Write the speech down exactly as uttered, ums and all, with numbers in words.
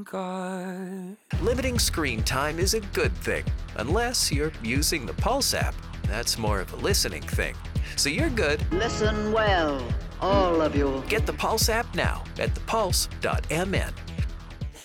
forgot. Limiting screen time is a good thing, unless you're using the Pulse app. That's more of a listening thing. So you're good. Listen well, all of you. Get the Pulse app now at the pulse dot m n.